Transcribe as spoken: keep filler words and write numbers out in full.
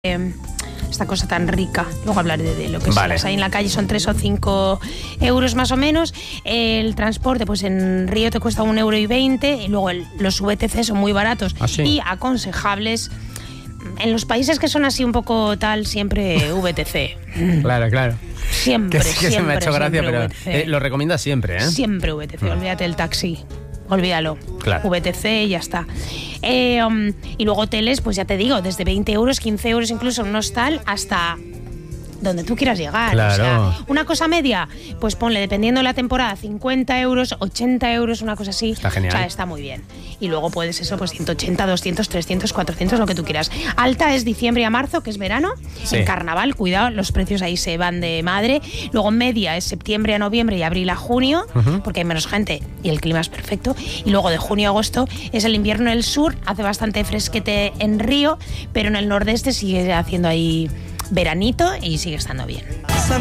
Eh, esta cosa tan rica. Luego hablaré de, de lo que vale. sea. Ahí en la calle son tres o cinco euros más o menos. El transporte, pues en Río te cuesta un euro y veinte. Y luego el, los V T C son muy baratos ¿Ah, sí? y aconsejables. En los países que son así un poco tal, siempre V T C. Claro, claro. Siempre, que, que siempre. se me ha hecho gracia, pero V T C. eh, lo recomiendas siempre, ¿eh? Siempre V T C, Mm. olvídate del taxi. Olvídalo. Claro. V T C y ya está. Eh, um, y luego hoteles, pues ya te digo, desde veinte euros, quince euros incluso en un hostal hasta donde tú quieras llegar. Claro. O sea, una cosa media, pues ponle, dependiendo de la temporada, cincuenta euros, ochenta euros, una cosa así. Está genial. O sea, está muy bien. Y luego puedes eso, pues ciento ochenta, doscientos, trescientos, cuatrocientos, lo que tú quieras. Alta es diciembre a marzo, que es verano. Sí. En carnaval, cuidado, los precios ahí se van de madre. Luego media es septiembre a noviembre y abril a junio, Uh-huh. porque hay menos gente y el clima es perfecto. Y luego de junio a agosto es el invierno en el sur, hace bastante fresquete en Río, pero en el nordeste sigue haciendo ahí veranito y sigue estando bien.